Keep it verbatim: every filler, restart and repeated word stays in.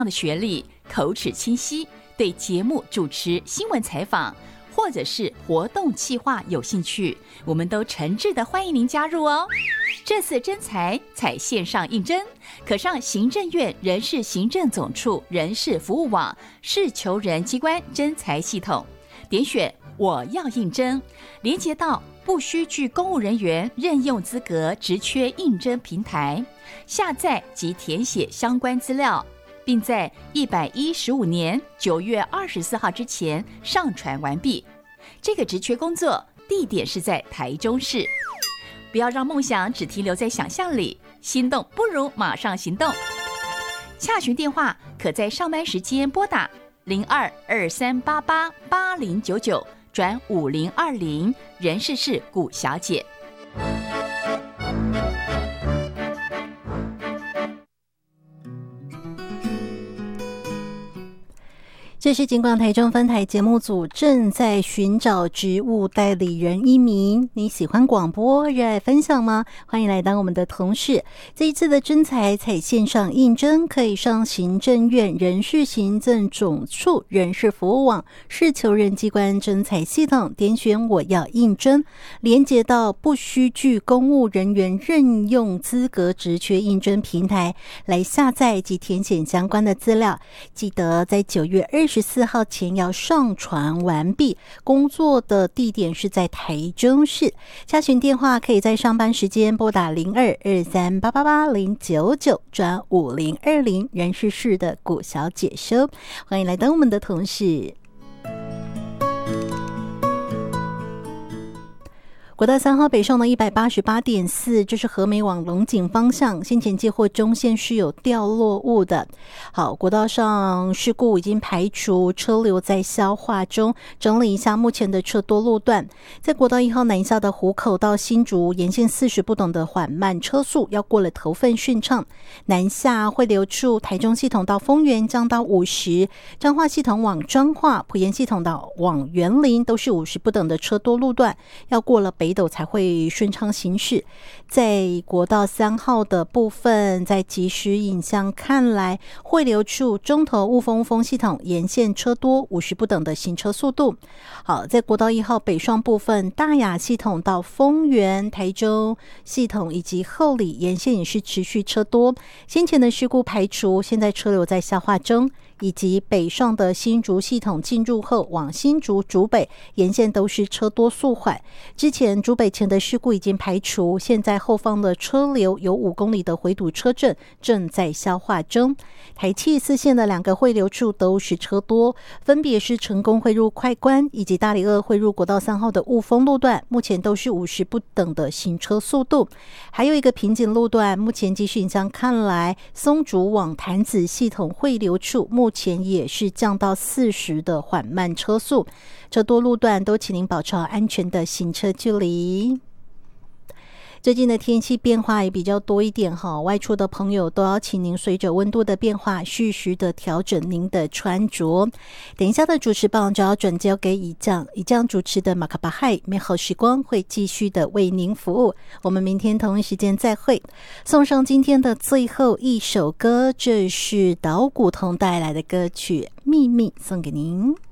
的学历，口齿清晰，对节目主持、新闻采访或者是活动企划有兴趣，我们都诚挚的欢迎您加入哦。这次征才采线上应征，可上行政院人事行政总处人事服务网事求人机关征才系统，点选我要应征，连接到不需具公务人员任用资格职缺应征平台，下载及填写相关资料，并在一百一十五年九月二十四号之前上传完毕。这个职缺工作地点是在台中市。不要让梦想只停留在想象里，心动不如马上行动。洽询电话可在上班时间拨打零二二三八八八零九九转五零二零，人事是古小姐。 这是警广台中分台节目组正在寻找职务代理人一名，你喜欢广播，热爱分享吗？欢迎来当我们的同事。这一次的征才采线上应征，可以上行政院人事行政总处人事服务网事求人机关征才系统，点选我要应征，连接到不需具公务人员任用资格职缺应征平台来下载及填写相关的资料。记得在九月二十四号前要上传完毕，工作的地点是在台中市。洽询电话可以在上班时间拨打零二二三八八八零九九转五零二零，人事室的古小姐收。欢迎来当我们的同事。国道三号北上的 一百八十八点四， 这是和美往龙井方向，先前接获中线是有掉落物的。好，国道上事故已经排除，车流在消化中。整理一下目前的车多路段，在国道一号南下的湖口到新竹沿线四十不等的缓慢车速，要过了头份顺畅。南下汇流处台中系统到丰原降到五十，彰化系统往彰化、埔盐系统到往员林都是五十不等的车多路段，要过了北斗才会顺畅行驶。在国道三号的部分，在即时影像看来，汇流处中投雾峰雾峰系统沿线车多，五十不等的行车速度。好，在国道一号北上部分，大雅系统到丰原、台中系统以及后里沿线也是持续车多。先前的事故排除，现在车流在消化中。以及北上的新竹系统进入后往新竹竹北沿线都是车多速缓。之前竹北前的事故已经排除，现在后方的车流有五公里的回堵车阵正在消化中。台七四线的两个汇流处都是车多，分别是成功汇入快关以及大里二汇入国道三号的雾峰路段，目前都是五十不等的行车速度。还有一个瓶颈路段，目前即时影像看来，松竹往潭子系统汇流处目前也是降到四十的缓慢车速，这多路段都请您保持安全的行车距离。最近的天气变化也比较多一点哈，外出的朋友都要请您随着温度的变化适时的调整您的穿着。等一下的主持棒就要转交给以将，以将主持的马卡巴嗨美好时光会继续的为您服务。我们明天同一时间再会。送上今天的最后一首歌，这是岛谷童带来的歌曲《秘密》，送给您。